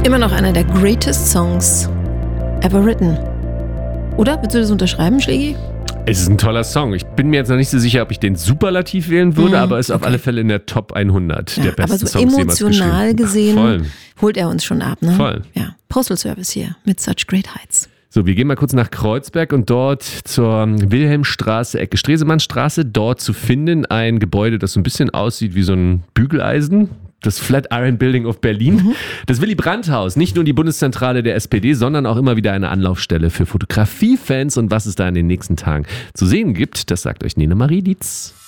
Immer noch einer der greatest Songs ever written. Oder? Willst du das unterschreiben, Schlägi? Es ist ein toller Song. Ich bin mir jetzt noch nicht so sicher, ob ich den Superlativ wählen würde, aber ist auf alle Fälle in der Top 100 der besten aber so Songs jemals emotional geschrieben. gesehen holt er uns schon ab, ne? Voll. Ja. Postal Service hier mit Such Great Heights. So, wir gehen mal kurz nach Kreuzberg und dort zur Wilhelmstraße, Ecke Stresemannstraße. Dort zu finden ein Gebäude, das so ein bisschen aussieht wie so ein Bügeleisen. Das Flatiron Building of Berlin. Das Willy Brandt-Haus. Nicht nur die Bundeszentrale der SPD, sondern auch immer wieder eine Anlaufstelle für Fotografiefans. Und was es da in den nächsten Tagen zu sehen gibt, das sagt euch Nene Marie Dietz.